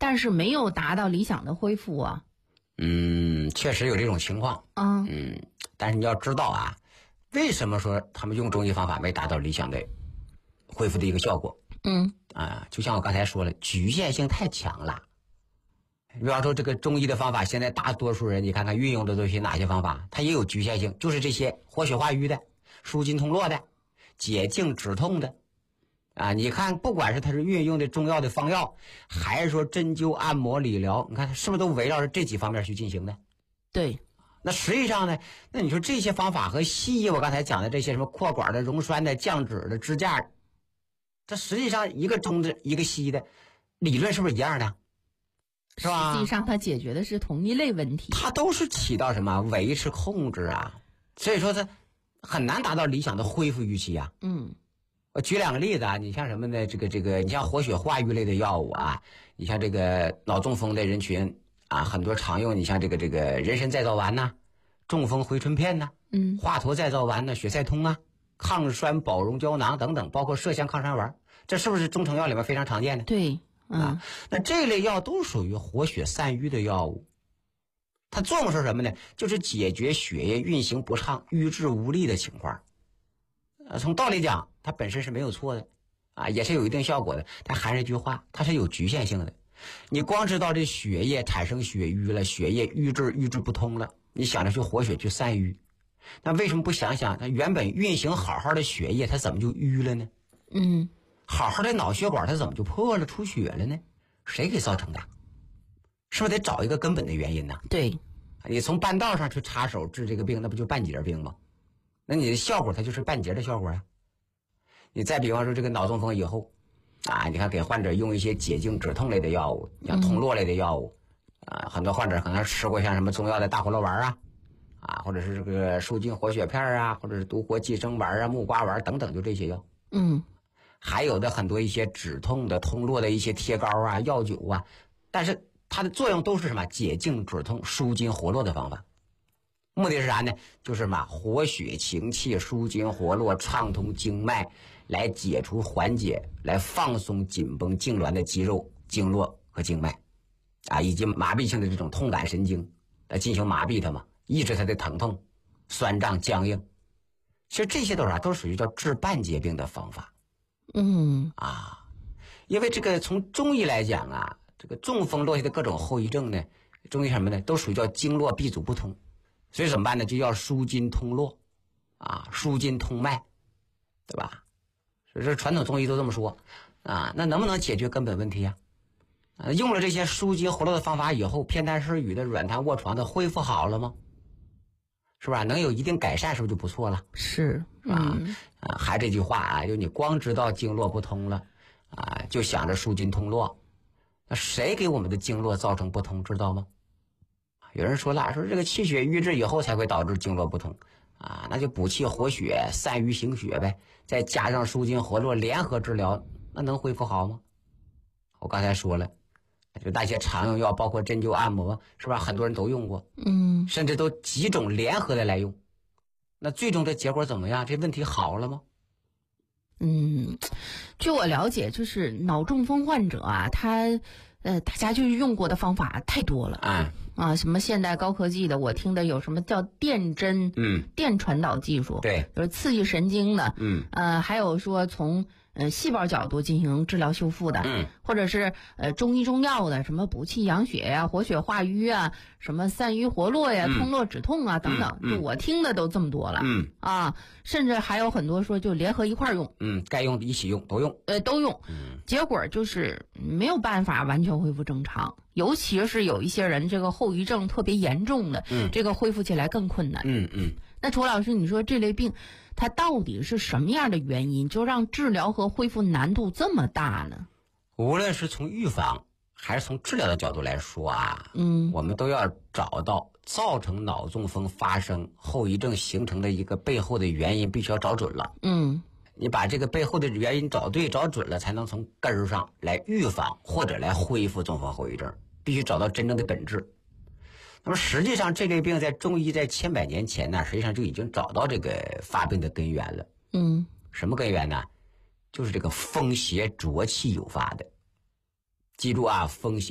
但是没有达到理想的恢复啊。 确实有这种情况。但是你要知道啊，为什么说他们用中医方法没达到理想的恢复的一个效果？就像我刚才说了，局限性太强了。比方说这个中医的方法，现在大多数人你看看运用的都是哪些方法，它也有局限性，就是这些活血化瘀的、舒筋通络的、解痉止痛的。你看不管是它是运用的中药的方药，还是说针灸按摩理疗，你看它是不是都围绕着这几方面去进行的？ 对。 那实际上呢，那你说这些方法和西医我刚才讲的这些什么扩管的、溶栓的、降脂的、支架，这实际上一个中的一个西的理论是不是一样的？是吧？ 实际上它解决的是同一类问题， 它都是起到什么维持控制啊，所以说它很难达到理想的恢复预期啊。我举两个例子啊，你像什么呢？这个，你像活血化瘀类的药物啊，你像这个脑中风的人群啊，很多常用，你像这个人参再造丸呐、中风回春片呐、华佗再造丸呐、血塞通啊、抗栓保溶胶囊等等，包括麝香抗栓丸，这是不是中成药里面非常常见的？ 对。 那这类药都属于活血散瘀的药物，它作用是什么呢？就是解决血液运行不畅、瘀滞无力的情况。从道理讲，它本身是没有错的，也是有一定效果的。但还是一句话，它是有局限性的。你光知道这血液产生血瘀了，血液瘀滞不通了，你想着去活血去散瘀，那为什么不想想它原本运行好好的血液，它怎么就瘀了呢？好好的脑血管它怎么就破了出血了呢？谁给造成的？是不是得找一个根本的原因呢？ 对。 你从半道上去插手治这个病，那不就半截病吗？那你的效果它就是半截的效果啊。你再比方说这个脑中风以后你看给患者用一些解痉止痛类的药物，像通络类的药物很多患者可能吃过像什么中药的大活络丸或者是这个舒筋活血片或者是独活寄生丸木瓜丸等等，就这些药。还有的很多一些止痛的、通络的一些贴膏药酒但是它的作用都是什么？解痉止痛、舒筋活络的方法。目的是啥呢？就是活血行气、舒筋活络、畅通经脉，来解除缓解、来放松紧绷痉挛的肌肉、经络和经脉以及麻痹性的这种痛感神经，来进行麻痹它嘛，抑制它的疼痛、酸胀、僵硬。其实这些都属于叫治半截病的方法。因为这个从中医来讲这个中风落下的各种后遗症呢，中医什么呢？都属于叫经络闭阻不通，所以怎么办呢？就要舒筋通络舒筋通脉，对吧？所以这传统中医都这么说那能不能解决根本问题用了这些舒筋活络的方法以后，偏瘫失语的、软瘫卧床的恢复好了吗？是吧？能有一定改善，是不是就不错了？ 是还这句话就你光知道经络不通了就想着舒筋通络，那谁给我们的经络造成不通，知道吗？有人说了，说这个气血瘀滞以后才会导致经络不通那就补气活血、散瘀行血呗，再加上舒筋活络联合治疗，那能恢复好吗？我刚才说了，就那些常用药，包括针灸按摩，是吧？很多人都用过，甚至都几种联合的来用，那最终的结果怎么样？这问题好了吗？ 据我了解，就是脑中风患者他大家就是用过的方法太多了什么现代高科技的，我听的有什么叫电针电传导技术， 对， 就是刺激神经的还有说从细胞角度进行治疗修复的或者是中医中药的，什么补气养血活血化瘀什么散瘀活络通络止痛等等就我听的都这么多了甚至还有很多说就联合一块用该用的一起用，都用都用结果就是没有办法完全恢复正常，尤其是有一些人这个后遗症特别严重的这个恢复起来更困难那楚老师，你说这类病它到底是什么样的原因，就让治疗和恢复难度这么大呢？ 无论是从预防还是从治疗的角度来说我们都要找到造成脑中风发生后遗症形成的一个背后的原因，必须要找准了你把这个背后的原因找对找准了，才能从根儿上来预防或者来恢复中风后遗症，必须找到真正的本质。那么实际上这类病在中医在千百年前实际上就已经找到这个发病的根源了什么根源呢？就是这个风邪浊气诱发的。记住风邪